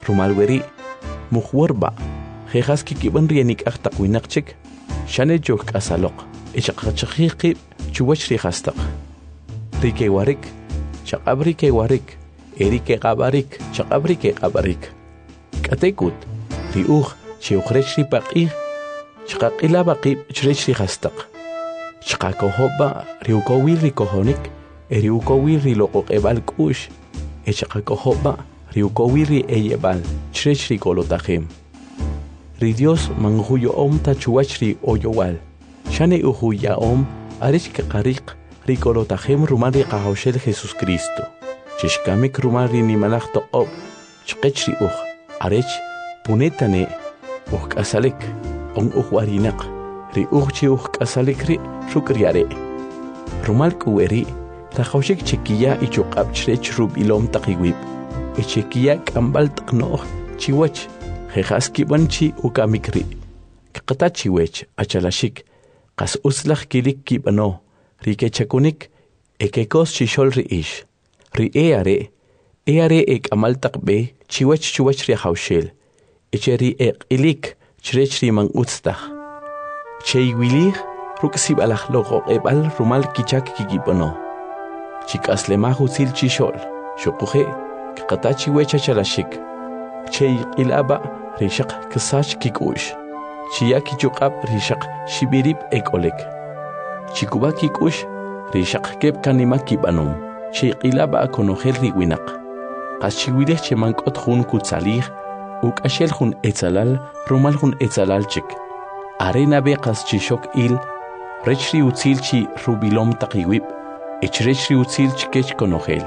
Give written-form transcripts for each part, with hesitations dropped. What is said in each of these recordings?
rumal weri mukhwarba jejas kikiban rienik aqtaqwinaqchik shane jok asaloq ichaqachqiqi chuwach rihastaq rike warik chaqabri ke warik erike qabarik chaqabri ke qabarik katekut riuj chiukrech ripaqi chaqaqila baqi chrech rihastaq chaqakohoba riukowi rikohonik eriukowi riloqoqebal kush echaqakohoba riukowi ri eyebal chrech rikolotajem ri Dios manhuyo om tachuachri oyowal shane uhuya om arish kaqariq rikolotajem rumari qahawshel Jesus Cristo chishkamik rumari nimalaq toqob chqechri arech punetane kasalik on warinaq ri chi kasalik ri shukriare rumal kuweri tahawshik chikiya ichuqab chrech rubilom taqiwib ichikiya kambal taqnoq chiwach jejaski banchi ukamikri qatachiwech achalashik qas uslaq kilik kibano rikechakunik ekekos chishol riish ri eare ekamal taqbe chiwach chuwach ri hawshel echeri eqilik chrech ri man utstaq cheywilig ruksib alaj logo ebal rumal kichak kikibano chikaslema husil chishol shuquje qatachiwech achalashik chay qilaba rishaq kisach kikush chiyaki chuqab rishaq shibirib ekolek chikuba kikush rishaq kep kanima kibanum chay qilaba akonojel riwinaq qaschiwilej chemankot jun kutsalij ukashel jun etzalal rumal jun etzalal chik arena be qaschishok il rechri utzilchi rubilom taqiwib echrechri utzilchi kech konojel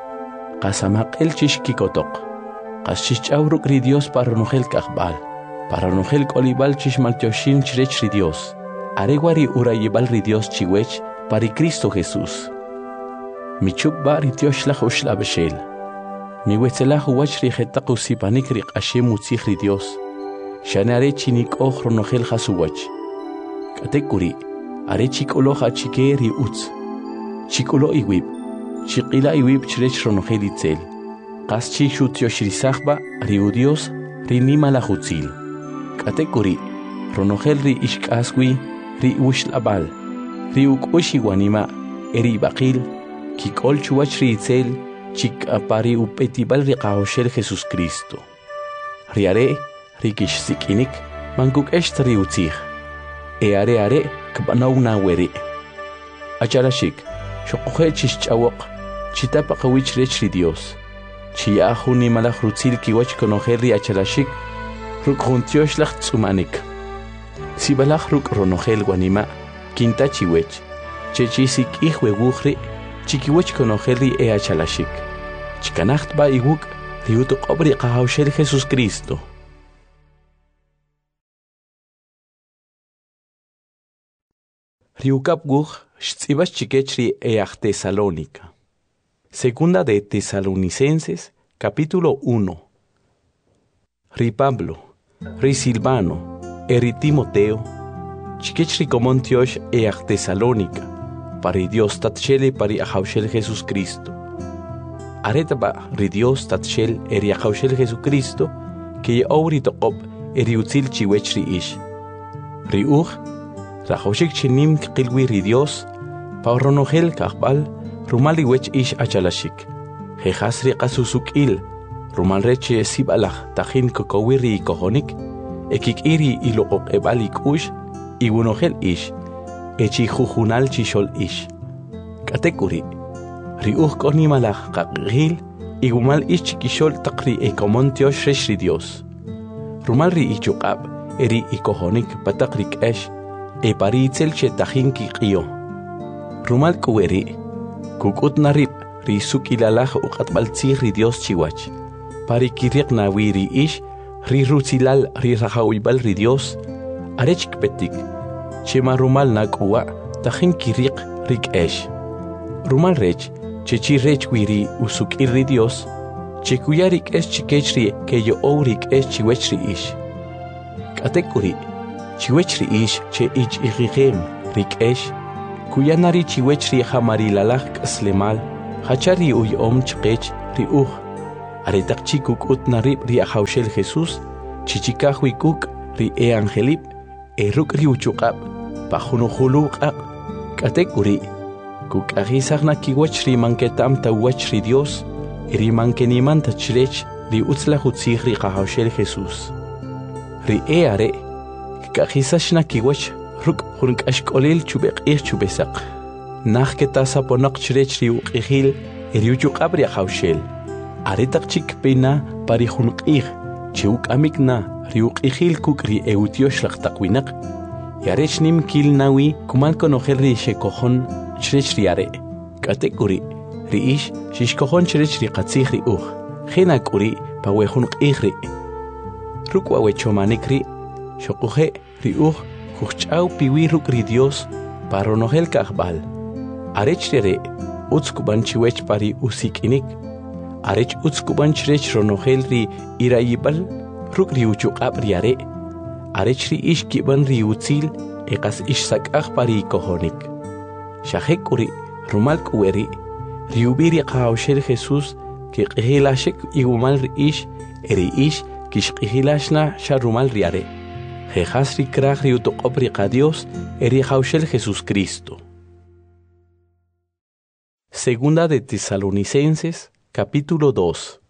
qasamaqel chishkikotoq qaschichawruk ri Dios para nojel kaqbal para nojel kolibal chishmaltioshin chrech ri Dios aregwari urayibal ri Dios chiwech pari Cristo Jesús michubba ri Dioshlaj ushlabeshel miwetzelaj uwach ri jetaq usipanik ri qashem utzij ri Dios shanare chinik oj ronojel jasuwach katekuri are chikolo hachike ri utz chikolo iwib chiqila iwib chrech ronojel itzel qaschi shutioshrisajba riu Dios rinima la hutzil katekuri ronojel ri ishkaswi ri ushlabal ri ukushi wanima eri baqil kikol chuwach ri itzel chikapari upetibal ri qahoshel Jesus Cristo riare ri kishsikinik mankuk esht ri utzij are kbanawna weri achalashik shoquje chishchawoq chitapa qawich rech ri Dios Chia juni malaj rutzil kiwach konojeri achalashik ruk juntioshlag tsumanik sibalaj ruk ronojel wanima kinta chiwech chechisik ihwegujri chikiwach konojeri achalashik chikanacht ba iwuk riutu qobri qahawshel Jesus Cristo riukap guj shtzibas chikechri Tesalónica. Segunda de Tesalonicenses, capítulo 1. Ri Pablo, ri Silvano, ri Timoteo, chiquechri comontiosh Tesalónica, pari Dios tatchele pari ahawshel Jesus Cristo. Aretaba ri Dios tatchel eri ahawshel Jesucristo, que auri toqob eri utzil chiwechri ish. Ri rahawshik chinim qilwi ri Dios, pauronojel kaqbal, rumali wech ish achalashik jejasri qasusukil rumal reche sibalaj tajin kokowiri kohonik ekikiri iloqoq ebalik ush iwunojel ish echi jujunal chishol ish katekuri riuj konimalaj qaqil igumal ish chikishol taqri ekomontiosh reshri Dios rumal ri ichuqab eri ikohonik pataqrik esh epari itzelche tajin kiqio rumal kuweri kukut narib risuk ilalaj uqatbaltzij ri Dios chiwach pari kiriq nawi ri ish ri rutzilal ri rajawiybal ri Dios arech kpetik chema rumal nak'uwa tajin kiriq rik esh rumal rech chechi rech wiri usuk ri Dios chekuyarik esh chikech ri keyo ourik esh chiwech ri ish katekuri chiwech ri ish che ich igijem rik esh kuyanari chiwech ri hamari lalaj kaslemal hachari uy om chqech ri aretak chikuk utnarib ri ahawshel Jesús chichikahwikuk ri angelib eruk ri uchuqab pajunuhuluqab katekuri kuk agisagna kiwach ri manketam tawach ri Dios ri mankenimanta chrech ri utzla hutzig ri ahawshel Jesús ri are kagisashna kiwach ruk hunk ashkolil chubek chubesaq Nachketa saponak chrech ri uqihil ri uchuqab ri ahawshel aretak chik pina pari hunqih chiuk amikna ri uqihil kuk ri eutiosh laqtaqwinaq yarech nim kil nawi kuman konojel ri shekojon chrech ri are katekuri ri ish shishkojon chrech ri qatzih ri uj khina kuri pawe hunqih ri rukwa wechomanik ri shoquje ri uj khuchau piwi ruk ri Dios paronojel kahbal arech re utskuban chiwech pari usikinik arech utskuban chrech ronojel ri irayibal ruk ri uchuqab ri are arech ri ish kiban ri utzil eqas ish sakaj pari kohonik shahekuri rumal kuweri ri ubiri qawshel Jesús ki qihilashik igumal ri ish eri ish kishqihilashna sharumal ri are jejas ri kraj ri utoqob ri qadios eri qawshel Jesús Cristo. Segunda de Tesalonicenses, capítulo 2.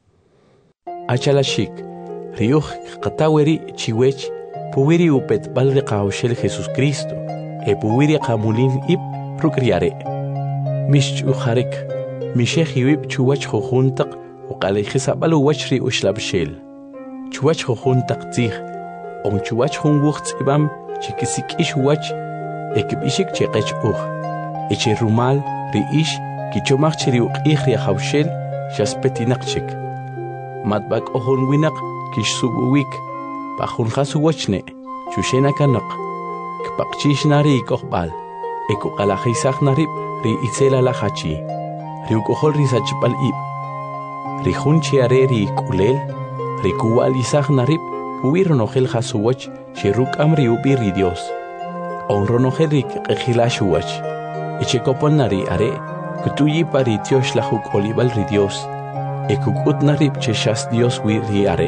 Achalashik, riuj qataweri chiwech, puwiri upet balri qawshel Jesús Cristo, puwiri qamulin ib rukriare. Mish ujarek, mishech yuib chuwach jujuntaq, uqalejisabal uwachri ushlabshel. Chuwach jujuntaq tzih, on chuwach junwuch tzibam, chikisik ish wach, ekibishik cheqech uj. Eche rumal, ri ish kichomach chiri uqih ri ahawshel shaspetinaqchik matbak ohon winak kishsubuwik pajun khasuwachne chushena kanak kpaqchish nari kohbal ekuqalajisaq narib ri itzela la hachi ri ukohol ri sachpal ib ri junchi are ri kulel ri kuwalisaq narib uwironojel khasuwach shiruk amri ubi ri Dios onronojel ri qejilashuwach Echekopon nari are, kutuyi pari Dios la jukolibal ri Dios, ekukut narib cheshas Dios wi ri are.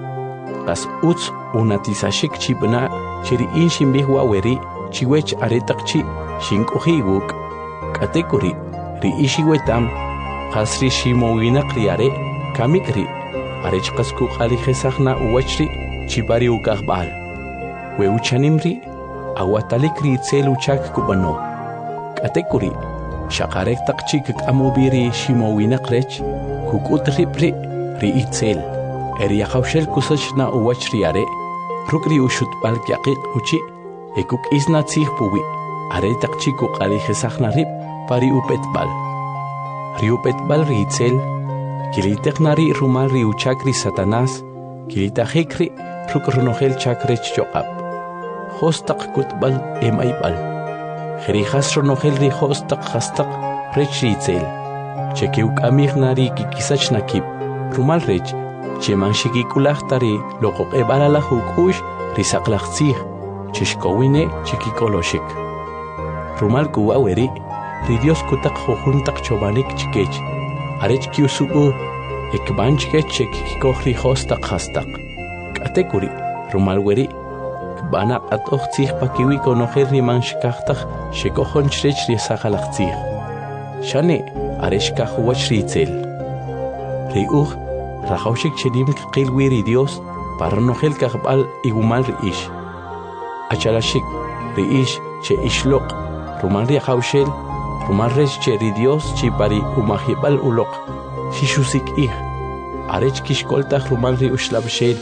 Kas utz unatizashik chibna, chiri inshin bihwa weri, chiwech aretakchi, shinkujiguk, katekuri, ri ishiwetam, kasri shimowinak ri are, kamikri, arechkasku alijesagna uwachri, chibari ukahbal. Weuchanimri, awatalikri itzeluchak kubano. Katekuri, shakarek takchik amubiri shimowinaqrech, kukut ripri ri itzel, yakawshel kusachna uwachri are, rukri ushutbal kyaqiq uchi, ekuk isna tzih puwi, are takchiku qalijesagna rip pari upetbal. Ri upetbal ri itzel, kiliteknari rumal ri uchakri Satanás, kilitajikri rukronojel chakrech choqab. Hostaq kutbal emaibal. Jerijas ronojel ri hostaq hastaq rech ritzel. Chekeuk amignari kikisach nakib. Rumal rech, cheman shikikulachtari loqoq ebalala hukush risaqlaqtzih. Chishkowine chikikoloshik. Rumal kuwaweri, ri Dios kutak jujuntaq chobanik chikech. Arech kiusubu, ekban chikech chekikikoh ri hostaq hastaq. Katekuri, rumal weri, Banak at ochtzih pakiwi konojel riman shikachtak shekojon chrech risajalachtzih. Shane areshkaj uwach ritzel. Ri uj rajawshik chenim qilwi ri Dios paranojel kahbal igumal ri ish. Achalashik ri ish che ishloq rumal ri jawshel rumal rech che ri Dios chi pari umajibal uloq. Shishusik ih arech kishkoltaj rumal ri ushlabshel.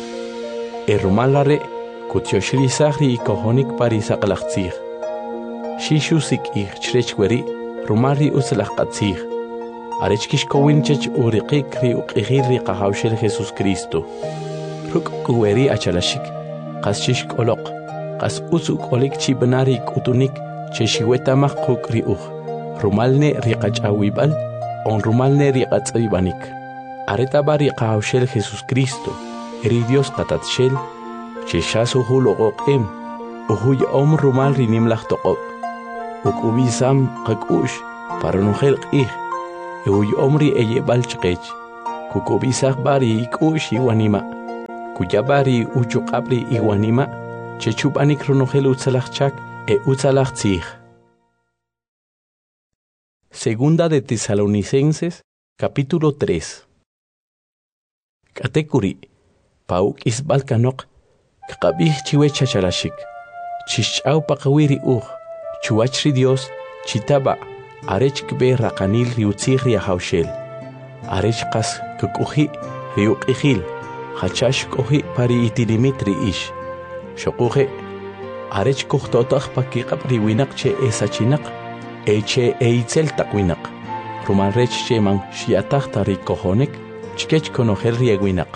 Rumal are Kutyoshri sahri kohonik pari saqlaqtzih. Shishusik ih chrechweri rumari uslaqatzih. Arechkishkowin chech uriqik ri uqihir ri qahawshel Jesús Cristo. Ruk kuweri achalashik. Qas shishkoloq. Qas usuk olik chibnari kutunik cheshiwetamaq quk ri uj. Rumalne ri qachawibal on rumalne ri qatzaibanik. Aretabari qahawshel Jesús Cristo. Eri Dios qatatshel. Cheshas uhuloqoqim, uhuy rumal rinim laqtoqob. Ukubisam qakush, paranujel qih, uhuy ri eyebal chqech. kukubisaq bari ik'u'x iwanima kuya bari uchuq'abri iwanima chechub'anik runojel utzalajchak utzalaj tzij. Segunda de Tesalonicenses capítulo 3. Katekuri pauk isbal kanok kaqabij chiwe chachalashik chich'aw paqawiri chuachri Dios chitaba arech kbe raqanil riutzij riajawshel arech qas kuk'uji riuq'ijil hachash k'uji pari itilimit ri'ish shoquje arech kujtotaj pakiqab riwinaq che esachinaq eche eitzel taqwinaq ruman rech cheman shiatajta rikojonek chkech konojel riewinaq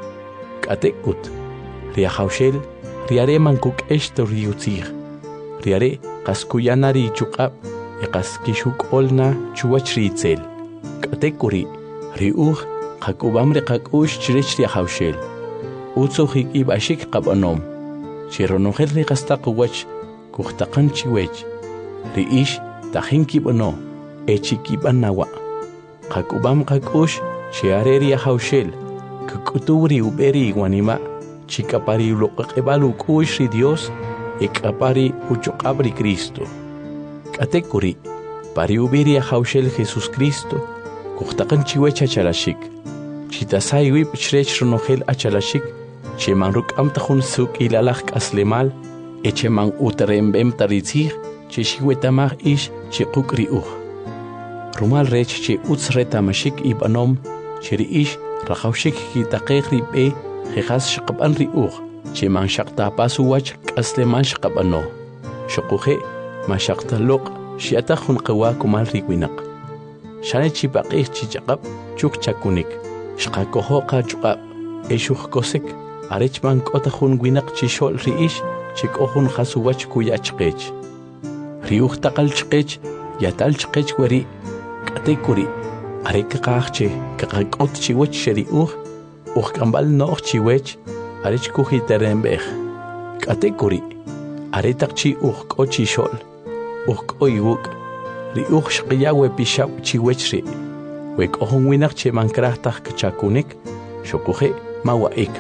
k'atekut riajawshel riare mankuk'exto riutzij riare qas kuyana richuq'ab qas kixuk'olna chuwach riitzel k'atekuri riuj qak'ubam riqak'ux chirech riajawshel utzuj ik'ib'axik qab'anom chironojel riqastaq uwach kujtaqan chiwech ri'ix tajin kib'ano echikib'an nawa qak'ubam qak'ux chiare riajawshel kuk'utuw riub'eri iwanima chik'apari uloq'aq'ib'al uk'ux ri Dios ik'apari uchuq'ab ri Cristo k'atekuri pari ubi riajawshel Jesus Cristo kujtaqan chiwech achalashik chitasay wib chrech runojel achalashik cheman ruk'amta jun suk'ilalaj k'aslemal echeman utarembem taritzij chexiwetamaj ix chiquk riuj rumal rech che utz retamashik ib'anom chiri'ix rajawshik kitaqej rib'e jejas xaqab'an riuj cheman xaqtapas uwach k'aslemal xaqab'ano xoquje ma xaqtaloq xiataj jun qewa kumal riwinaq xane chipaq'ij chichaq'ab chuk chakunik xqakojo qach'uq'ab exuj kosek arech man k'ota jun winaq chixol ri'ix chik'o jun jas uwach kuya chqech riuj taqal chqech yatal chqech weri k'atekuri are kaqajche kaqak'ot chiwech xeriuj uj k'ambal no'j chiwech arech kujiteremb'ej k'atekuri are taq chi uj k'o chixol uj k'o iwuk' riuj xqiya wepixab' chiwech ri' we k'o jun winaq cheman krajtaj kchakunik xokuje mawa'ik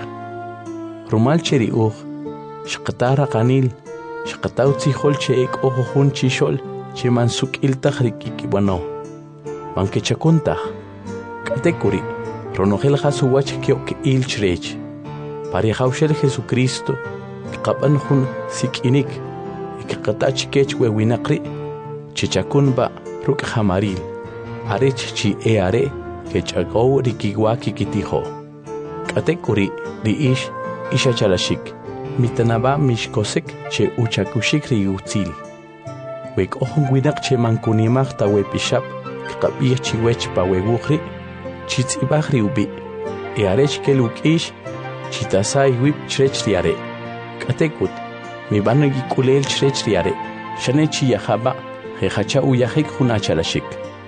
rumal che riuj xqata raqanil xqataw tzijol che ek'o jun chixol cheman suk'iltaj rik'ik'ib'ano mankechakuntaj k'atekuri ronojel jas uwach kyoq'il chrech pariajawshel Jesucristo kqab'an jun sik'inik ikqata chikech we winaq ri' chichakunba ruk' jamaril arech chi are kech'akow rikiwa kikitijo k'atekuri ri'ix ixachalashik mitanaba mixkosek che uchakuxik riutzil we k'o jun winaq cheman kunimaj ta wepixab' kqab'ij chiwech pa wewuj ri' chitz'ib'aj riub'i arech kel uk'ix chitasay wib chrech riare k'atekut mib'an ik'ulel chrech riare xane chiyajaba' jejacha uyajik jun achalashik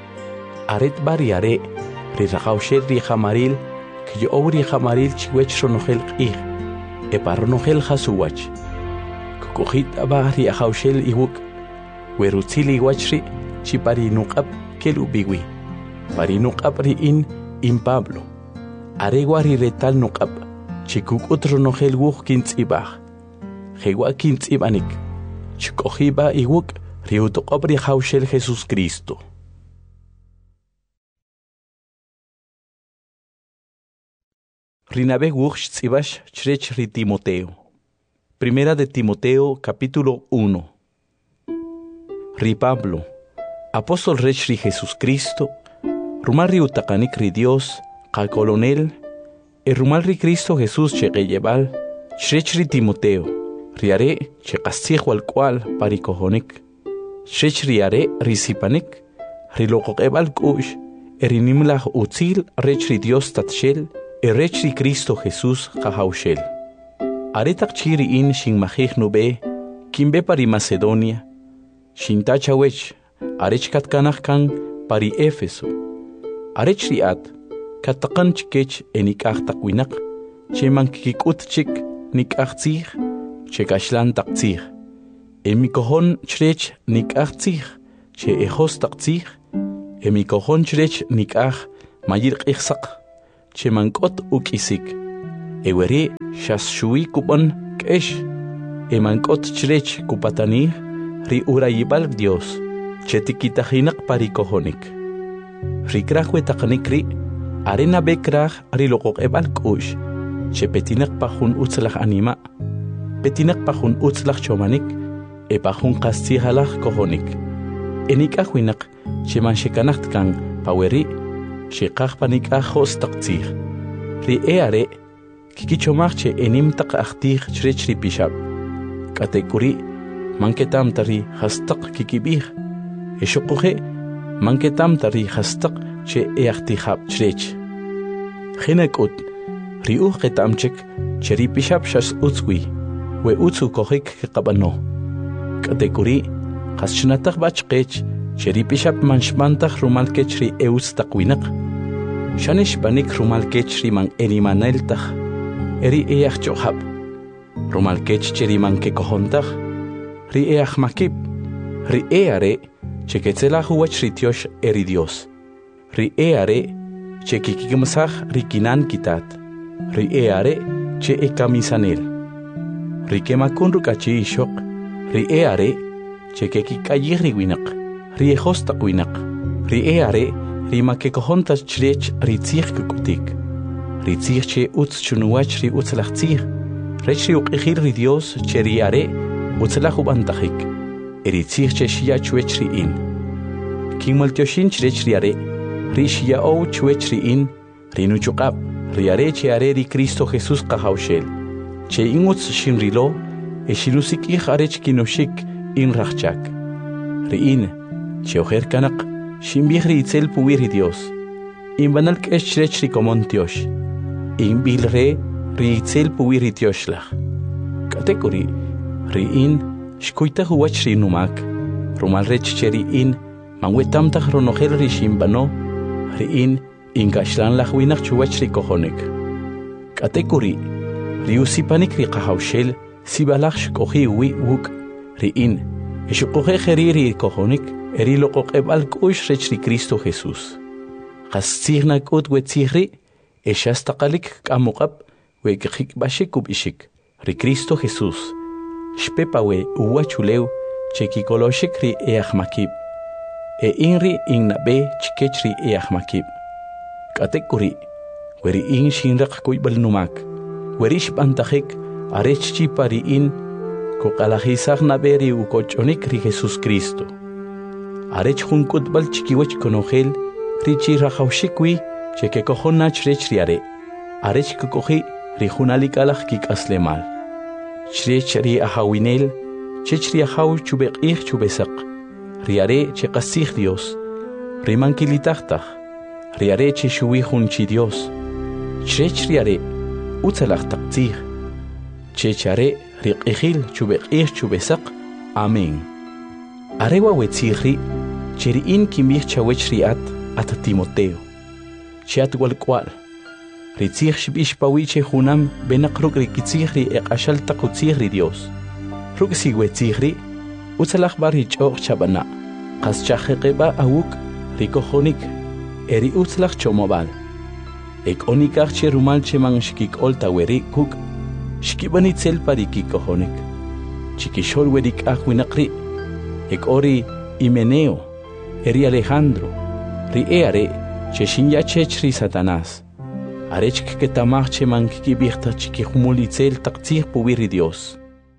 aret bariare rirajawshel rijamaril kyo'ow rijamaril chiwech ronojel q'ij epa ronojel jas uwach kukujit ab'aj riajawshel iwuk' we rutzil iwach ri' chi pari nuq'ab' kel ub'iwi pari nuq'ab' ri'in in Pablo arewa riretal nuq'ab' chi kuk'ut ronojel wuj kintz'ib'aj jewa kintz'ib'anik chik'ojiba iwuk' riutoq'ob' rijawshel Jesus Cristo. Rinabe wuj xtz'ibax chrech ri Timoteo. Primera de Timoteo capítulo 1. Ri Pablo, apóstol rech ri Jesus Cristo, rumal ri utaqanik ri Dios, qa colonel, rumal ri Cristo Jesús cheqeyeval, chrech ri Timoteo, riare cheqastzij walk'wal parikojonik, chrech riare risipanik, riloqoq'eb'al k'u'x, rinimlaj utzil rech ri Dios tatxel, rech ri Cristo Jesús qajawshel. Aretaq chi ri'in xinmajij nube, kinbe pari Macedonia, xintachawech, arech katkanaj kan pari Éfeso. Arech ri'at, kataqan chikech enik'aj taq winaq, cheman kik'ut chik nik'aj tzij, chekaxlan taq tzij. Emikojon chrech nik'aj tzij, che ejos taq tzij, emikojon chrech nik'aj mayir q'ij saq, chemankot ukisik. Eweri shas shui kupon kesh. Emankot chrech kupatani ri urayibal Dios. Chetikitahinak parikohonik. Rikrahwe takanikri arena bekrah ri lokok ebal kush. Chepetinak pahun utzlach anima. Petinak pahun utzlach chomanik. Pahun kastihalach kohonik. Enikahwinak cheman shekanacht kang paweri. Shekah panikahos taktir. Ri eare kikichomach enim tak aktir chrech ri pishab. Katekuri manketam tari hastak kikibih. Eshokuhe manketam tari hastak che eachtihab chrech. Chinekut riuh ketamchek cheri pishab shas utzwi. We utzu kohik kabano. Katekuri kaschnatak bachkech cheri pishab manshmantach rumal kechri eus takwinak. Shanish banik rumal kechri man erimaneltach. Eri each chohab. Rumal kech cheri man kekohontach. Ri each makib. Ri eare cheketzela huach ritiosh eri Dios. Ri eare chekikimsach rikinan kitat. Ri eare che ekamisanel. Ri kemakun rukachi ishok. Ri eare chekekikayih riwinak. Ri ejostak winak. Ri eare ri makekohontas chrech ri tzich kukutik. Ri tzich che utz chunuach ri utzlach tzich. Rech ri uqihir ri Dios che ri are utzlach ubantachik. Eri tzich che shia chuech ri in. Kimaltioshin chrech ri are. Ri shia ou chuech ri in. Ri nuchukab. Ri are che are ri Cristo Jesus kahaushel. Che ingutz shin rilo. E shilusik ich arech kinoshik in rachchak. Ri in. Che ojer kanak. Shimbih ri itzel puwir ri Dios. In banal kesh chrech ri komontiosh. In bil re ri itzel puwir ri Dioshlach. Katekuri. Ri in. Shkuita huwach ri numak. Rumal rech che ri in. Manwetamtach ronogel ri shimbano. Ri in. Ingashlan lach winak chuwach ri kohonik. Katekuri. Ri usipanik ri kahaushel. Sibalach shkohi wi wuk. Ri in. Eshukohe jeri ri kohonik. Eri lokok ebal kush rech ri Cristo Jesus. Qastzirna kut wetzihri. Eshastaqalik kamukab. Wekik bashik ubishik. Ri Cristo Jesus. Shpepawe uwachuleu. Chekikoloshik ri eachmakib. E inri innabe chikech ri eachmakib. Katekuri. Weri in shinrak kuibal numak. Werish bantachik. Arech chipari in. Kokalajizak naberi ukochonik ri Jesus Cristo. Arech junkut bal chikiwech konogel. Richi rajaushikwi. Cheke kohonach rech riare. Arech kukohi. Rijunalikalach kik aslemal. Chrech ri ahawinel. Chech ri ahaw chubek ich chubesak. Riare che kasich Dios. Rimankilitachtach. Riare che shui junchi Dios. Chrech riare. Utzalach taktzich. Chechare riqihil chubek ich chubesak. Amen. Arewa wetzihri. Cheriin kimich chawech riat at Timoteo. Chiat walkwal. Ritzich shibish pawiche junam benakruk rikitzihri eqashal takutzihri Dios. Ruk sigwetzihri. Utzalach bar hichok chabana. Qas chajeqeba awuk rikohonik. Eri utzalach chomobal. Ek onikach che rumal cheman shkik olta weri kuk. Shkibanitzel parikikohonik. Chikishol werik ahwinakri. Ek ori Himeneo. Eri Alejandro. Ri eare che shinya chech ri Satanás. Arech que tamach cheman kibirta chikihumulitzel taktzih puwiri Dios.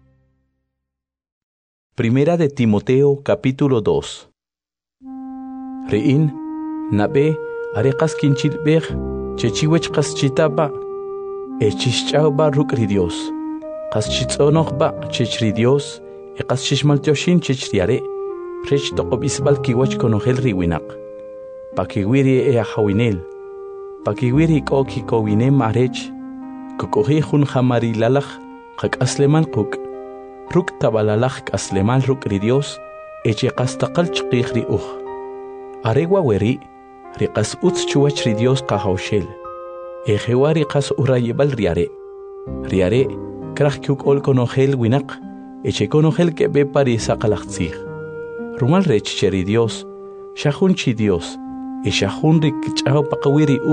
Primera de Timoteo capítulo 2. Rein nabe areqas kinchilbej chechiwech qaschitaba echishchauba rukri Dios. Qaschitzonoqba chechri Dios e qaschishmaltioshin chechriare. Rech toqobisbal kiwach konogel riwinak. Pakiwiri e ahawinel. Pakiwiri koki kowinem arech. Kukohi jun jamari lalach qak asleman quk. Ruk tabalalach asleman rukri Dios eche qastaqal chqihri uj. Aregwa weri riqas utz chuwach ri Dios qahawshel. Ejewa riqas urayibal riare. Riare kraj kyuk ol konogel winak eche konogel kebe pari saqalaqtzig. Rumal rech cheri Dios, shahun chi Dios, e shahun rik chao paqawiri uj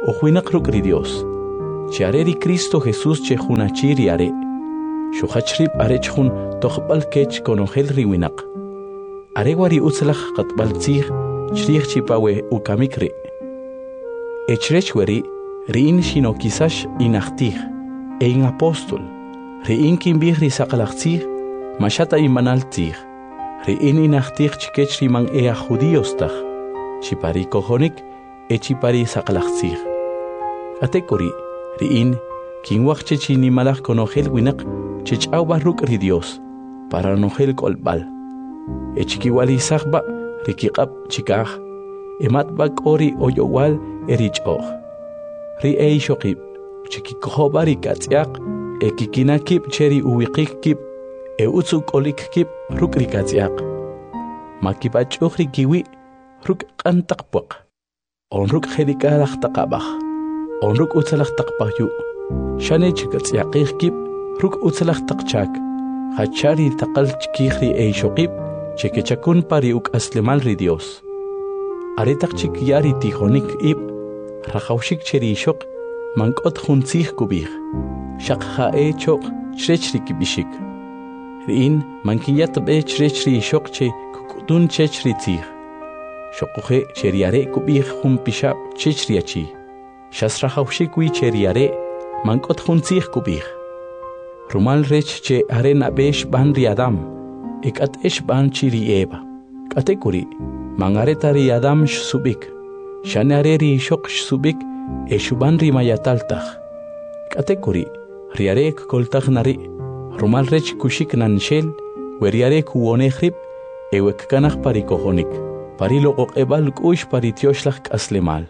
ojuinak rukri Dios. Chiareri Cristo Jesús che junachiri are. Shuhachrib are chun tokhbal kech konongel riwinak. Arewari utzlach qatbal tzig chrich chipawe ukamikri. Echrechweri riin shino kisash inachtig. Ein apostol. Riin kimbihri sakalachtig. Mashata imanal tzig. Riin inachtig chikechri man ea judiostach. Chipari kohonik echipari sakalachtig. Atekori riin kinwach chechini malach konogel winak chechau barruk ri Dios para nogel kolbal. Echikiwali sagba rikiqab chikaj ematbak ori oyowal erichoj. Ri eishokib chikikohobari katsiaq ekikinakib cheri uwiqikib eutzuk olikkib rukri katsiaq. Makibachujri kiwi ruk qantaqpuq. Onruk khedikalach taqabaj. Onruk utzalach taqpahyu. Shane chikatsiaqikib ruk utzalach taqchak. Hachari taqal chikihri eishokib chekechakun pari uk aslemal ri Dios. Aretak chikyari tijonik ib rajaushik cheri shok mankot juntzih kubih. Shakha chok chrechri kibishik. Riin mankiyat be chrechri shok che kukutun chechri tzih. Shokuhe cheriare kubih humpishab chechriachi. Shas rajaushik wi cheriare mankot juntzih kubih. Rumal rech che arena besh ban riadam. Ekat esh ban chiri eba. Katekuri, mangaretari adam shsubik. Shanareri shok shsubik eshuban rimayataltach. Katekuri, riarek koltach nari. Rumal rech kushik nanshel, weriarek uonehrib, ewek kanach parikohonik. Parilo ebal kush paritioslach aslemal.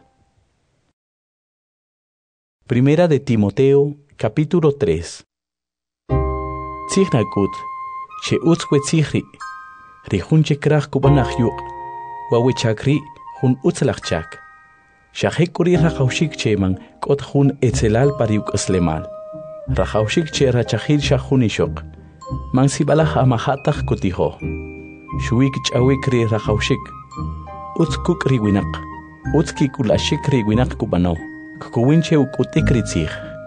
Primera de Timoteo, capítulo 3. Tzignagut. Che utzwe tzihri, rihun che krach kubanach yuk, wawe chakri hun utzlach chak. Shahekuri rachaushik che man kot hun etzelal pariuk aslemal. Rachaushik che rachahir shahun ishok, man sibalach amahatach kotiho. Shuik chawikri rachaushik, utzkuk riwinak, utzkik ulashik riwinak kubano, kukuwinche ukutikri tzih.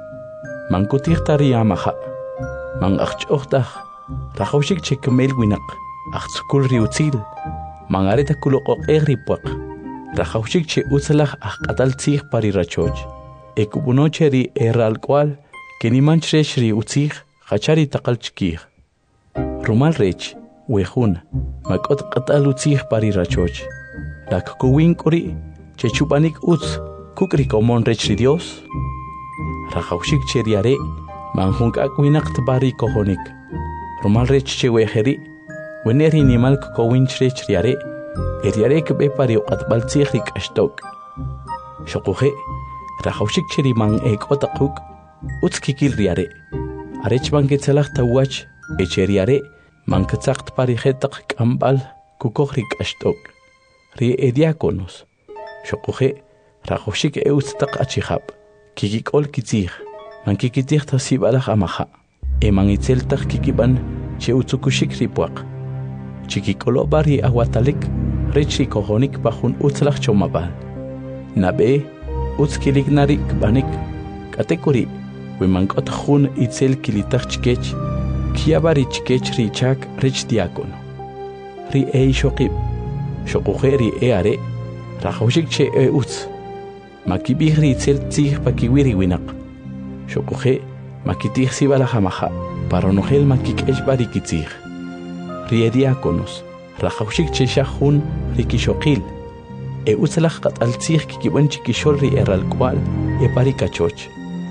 Man kutikhtari amaha, man achchochtach, Rajaushik chekmel winak, achtzukul riutzil, mangareta kuloko egripuak. Rajaushik che utzalach atal tzig pari rachoj. Ekubunoche ri erral cual, que ni manchresh ri utzig, hachari takal chkig. Rumal rech, wehun, makot qatal utzig pari rachoj. La kukuwin kuri, che chupanik utz, kukri komon rech ri Dios. Rajaushik che riare, manjunkak winak tbari kohonik. Rumal rech che weheri, weneri nimal kukowinch rech riare, eriare kebe pari uqatbal tzihrik ashtok. Shokuhe, rajaushik cheri man ek otakuk, utzkikil riare. Arech man ketzalach tawach, echeriare, man ketzakt pari hetak kambal, kukohrik ashtok. Rie ediakonos. Shokuhe, rajaushik eutztak achihab, kikikol kitzih, man kikitih tasibalach amaha. Eman itzeltach kikiban che utzukushik ripuak. Chikikolo bari aguatalik, rechi kohonik bajun utzlach chomabal. Nabe, utzkilik narik banik. Katekuri, wimankot jun itzel kilitach chikech, kiabari chikech richak rech diakono. Ri shokib, shokuhe ri are, rajaushik che utz. Makibih ri itzel tzih pakiwiri winak. Shokuhe, makitih sibala hamaha, para nogel makikesh barikitzih. Riediakonos, rajaushik che shahun rikishokil. Utzalach qatal tzih kikiban chikishol ri erral cual parikachoch.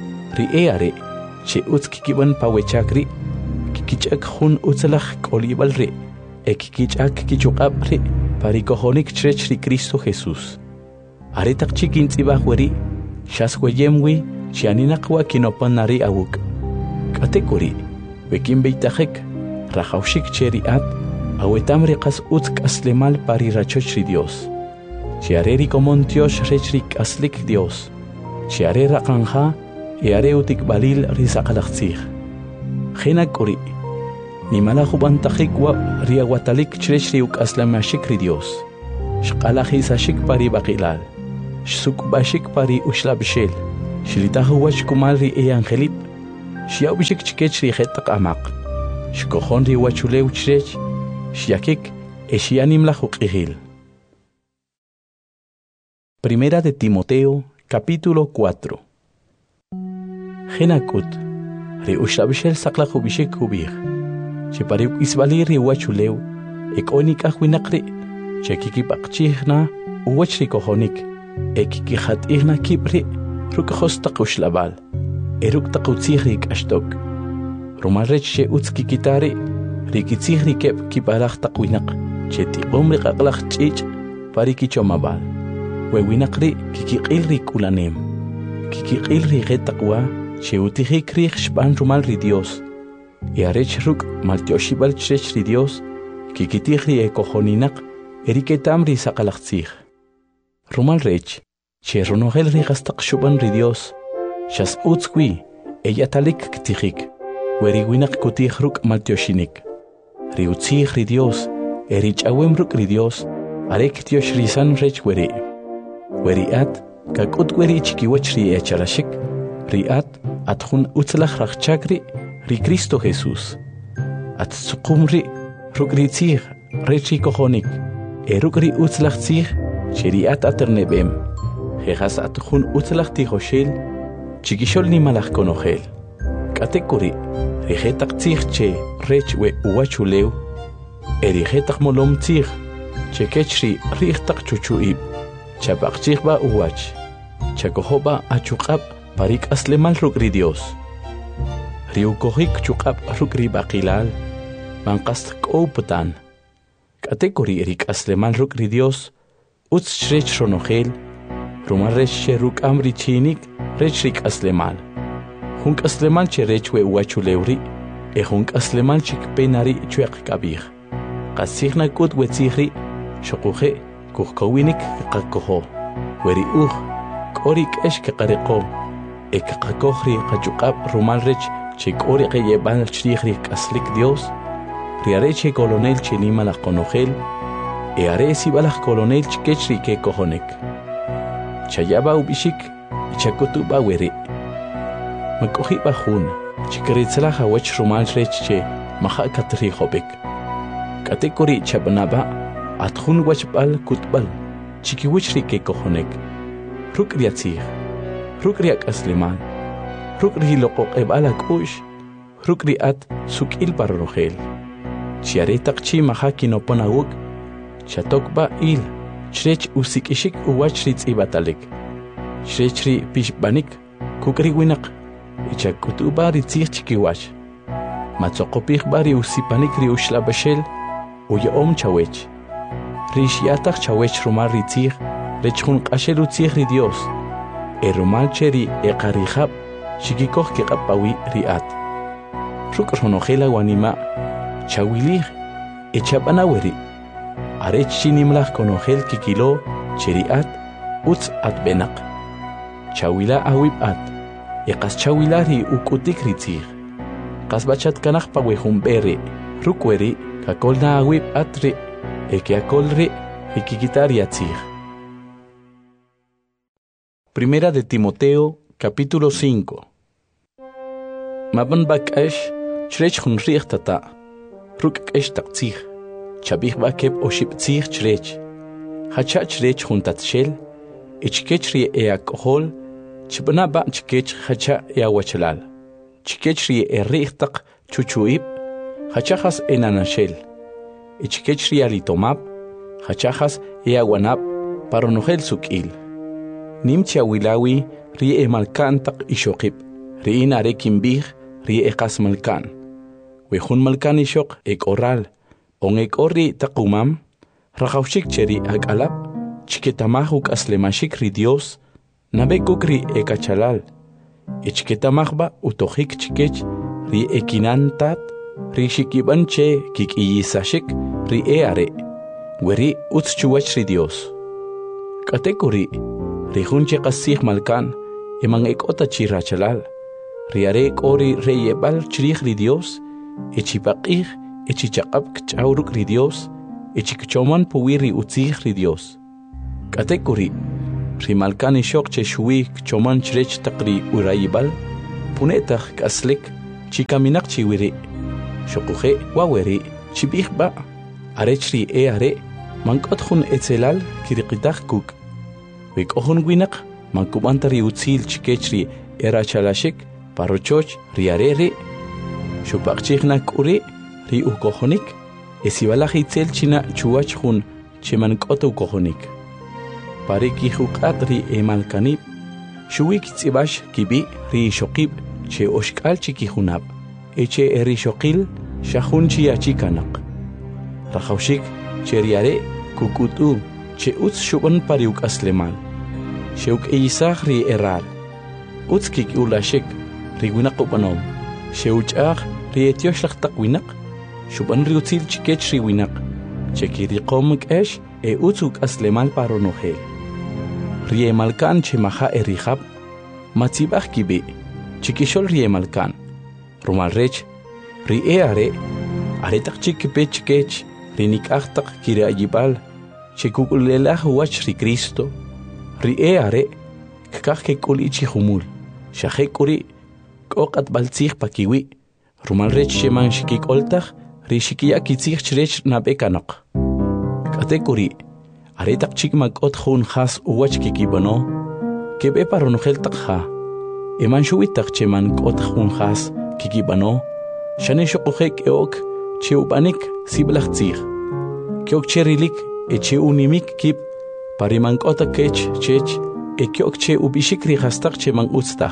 Are, che utz kikiban pawechakri, kikichak hun utzalach kolibal ri, kikichak kichukab ri, parikohonik chrech ri Cristo Jesús. Aretak chikin tzibahweri, shasweyemwi, chianinakwa kinopanari awuk. Katekuri, wekin beitajek, rajaushik cheri at, awetam riqas utzk aslemal pari rachoch ri Dios. Chiareri komon Dios rechrik aslik Dios. Chiare raqanja, eare utik balil risaqalachtzig. Genakuri, nimala jubantajikwa riawatalik chrechri uk aslamashik ri Dios. Shqalajisashik pari baqilal. suk bashik pari ushla bishel shlitahu wach kumari e angelip shia bishik chikech ri khetaq amaq shkohon ri wachuleu chrech shiakik e shianim la juqihil. Primera de Timoteo, capítulo 4. Genakut, ri ushabishel sakla khubishik kubir. Chepari isbali ri wachuleu, ek onik ahwinakri, chekiki bakchihna, uwachri kohonik, ekiki hat ihna kibri, rukhos takushlabal, eruk takutzihrik ashtok. Rumarech she utski kitari, rikitzihri kep kiparach takwinak, cheti omri qaklach chich, parikichomabal. Wewinakri kikiqilri kulanem, kikiqilri getaqwa, cheutiji krij shpan rumal ri Dios, yarech ruk maltioshibal chrech ri Dios, kikitijri ekohoninak, eriketamri saqalaqtzij. Rumal rech, che ronogel ri gastaq shuban ri Dios, shas utzkwi, eyatalik ktijik, weriwinak kutij ruk maltioshinik. Ri utzij ri Dios, erich awem ruk ri Dios, arek tiosh risan rech weri. Weriat, kakut weri chikiwach ri echarashik, riat, atjun utzlach rachchakri, ri Cristo Jesús. At tsukumri, rukritzig, rechi kohonik, erukri utzlach tzig, cheriat aternebem. Jejas atjun utzlach tijoshel, chikishol ni malach konohel. Katekuri, rijetak tzig che rech we uachuleu, erijetak molom tzig, chekechri rijetak chuchuib. Chapaqchigba uwach, chakohoba achuqab parik aslemal rukri Dios. Riukohik chuqab rukri baqilal, manqast kouputan. Katekuri erik aslemal rukri Dios, utz shrech ronogel, rumaresh ruk amri chinik, rechrik aslemal. Hunk aslemal cherech we uachuleuri, hunk aslemal chik penari chuek kabir. Qasigna kut wetzihri, shokuhe, kuhkawinik kaqakoho, weri korik eshke qariqo, ekaqakohri qachuqab rumalrech chikori qeyebal chrihri kaslik Dios, riareche colonel chenima la conogel, aresi balach colonel chikechri ke kohonek. Chayaba ubishik, chakutuba weri. Makohi bahun, chikritzla hawach rumalrech che mahakatri hobek. Katekori chabanaba, atjun wachbal kutbal, chikiwichri ke kohonek. Rukriatzig, rukriak asleman, rukri loqoq ebalak ush, rukriat sukil parrogel. Chiaretak chi mahaki no ponawuk, chatokba il, chrech usikishik uwachritz ibatalik. Chrechri pishbanik, kukri winak, ichakutuba ritzig chikiwach. Matzokopich bari usipanik ri ushlabashel, uyaom chawech. Rishiatak chawech rumar ritzig, rechun qasheru tzig ri Dios. Rumal cheri eqarihab, shikikoh kiqapawi riat. Ruk ronogela wanima, chawilih, echabanaweri. Arech chinimlach konogel kikilo, cheriat, utz at benak. Chawila awib at, eqas chawilari ukutik ritzig. Qasbachat kanach pawehum bere, rukweri, kakolna awib atri, ekeakolri, ikikitariatzig. Primera de Timoteo, capítulo 5. Maban bakash, chrech hun richtata, ruk esh taktzig, chabich bakeb oshiptzig chrech, hacha chrech hun tatshel, ichkechri eakohol, chibana ba chkech hacha eawachalal, chkechri richtak chuchuib, hachachas enanashel, ichkechri alitomab, hachachas eawanab, paronogel sukil. Nimcha wilawi rie malkan tak ishokip, rie narekin bih rie ekas malkan. Wehun malkan ishok ek oral, on ek ori takumam, rakaushik cheri ag alap, chiketamahuk aslemashik ri Dios, nabekukri ekachalal, ichiketamahba utohik chikech rie ekinantat, ri shikiban che kik iyisashik rie eare, weri utschuwach ri Dios. Katekuri, Rihunche qasig malkan, emang ekota chirachalal, riare kori reyebal chrih ri Dios, echipaqih, echichaqab kchauruk ri Dios, echikchoman puwiri utzig ri Dios. Katekuri, rimalkan ishok che shui choman chrech taqri urayibal punetaj kaslik chikaminak chiwiri shokuje waweri chibihba arechri are mankotjun etzelal kiriqitaj kuk wikohun winak mankubantari utzil chikechri era chalashik parochoch riareri shupaqchignak uri ri ukohonik esibalaj itzel china chuachjun chimankotu ukohonik pariki huqat ri emalkanib shuwik tzibash kibi ri shoqib che oshkal chikijunab eche eri shoqil shahun chiachikanaq rajawshik che riare kukutu che utz shuban pariuk aslemal sheuk eisaj ri eral utz kik ulashik ri winaqopanom sheuchaj ri etioshlag taqwinaq shuban ri utzil chikech ri winaq chekiri qomuk esh e utzuk aslemal paronojel ri emalkan che maja erijab matzibaj kibi chikishol ri emalkan rumal rech ri are aretaq chikipech chikech ri nikajtaq kiri ayibal chekukulelaj wach ri Cristo ri are kakaj kekul ichi humul shajekuri koqat baltzij pakiwi rumal rech sheman shikikoltaj ri shikiya kitzij chrech nabekanaq katekuri aretaq chikmakot jun has uwach kikibano kebe paronojel taqja eman shuwitaj cheman kot jun has kikibano shane shoqujek eok cheubanik siblaj tzij kyok cherilik eche unimik kip pariman kota kech chech kyok che ubishik ri hastaq cheman utztaj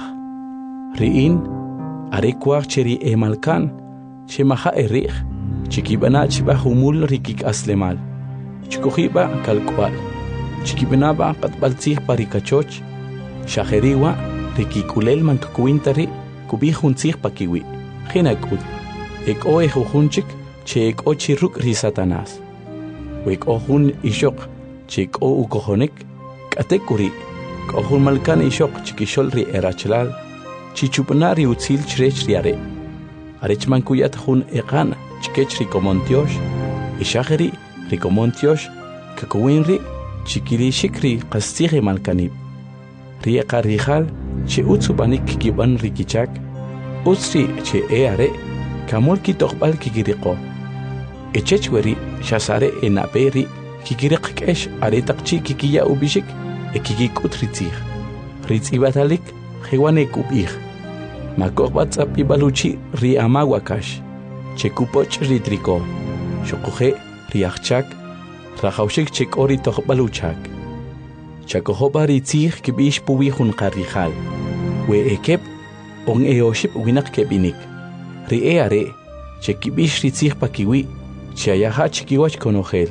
riin arekwaj cheri emalkan chemaja erij chikibana chiba humul rikik aslemal chikujiba kalkwal chikibenaba qatbaltzij parikachoch shajeriwa rikikulel mankakuintari kubijuntzij pakiwi jinakut eko ejujunchik che eko chiruk ri Satanás weko jun ishok che eko ukojonik katekuri kohun malkan ishok chikishol ri erachlal chichupnari utzil chrech riare arechman kuyat jun eqan chikech ri komontiosh ishajeri ri komontiosh kakuinri chikiri shikri qastije malkanib ri eqarijal che utsubanik kiban rikichak utsri che eare kamol kitoqbal kikiriqo echechweri shasare enaperi kikiriqkesh aretaqchi kikiya ubishik ekikikut ritzij ritzibatalik jewane kubij makoqbatzap ibaluchi ri amawakash chekupoch ritriko shokuje riachchak rajawshik chekori toqbaluchak chakojoba ritzij kibish puwijun qarijal we ekep on eoship winak kebinik ri eare chekibish ritzij pakiwi chayaha chikiwach konojel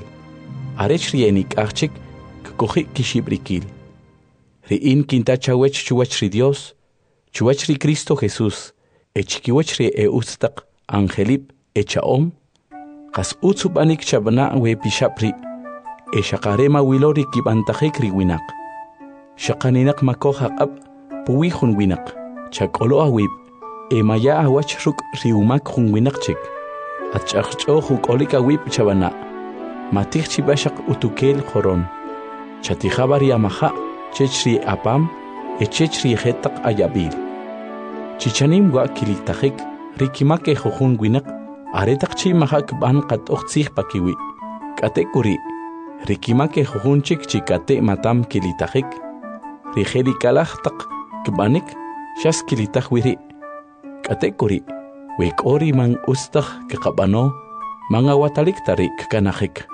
arech rienik achik koji kishibrikil ri in kinta chawech chuwach ri Dios chuwach ri Cristo Jesús echikiwach ri eustaq angelip echaom qas utsubanik chabna we pishapri shaqarema wilori kibantajik ri winak shaqaninak makoja qab puwijun winak chakolo awib maya awach ruk riumak jun winaqchik ach'aqch'o jukolik awib chabana matij chibashaq utukel qoron chatijabar yamaja chechri apam echechri jetaq ayabil chichanim wa kilitajik rikimake jujun winaq aretaq chi majak ban qat'oqtzij pakiwi katekuri rikimake jujunchik chikate matam kilitajik rijeli kalajtaq kbanik shas kilitaj wiri katekuri wekori man ustaj kaqabano man awatalik tarik kanajik.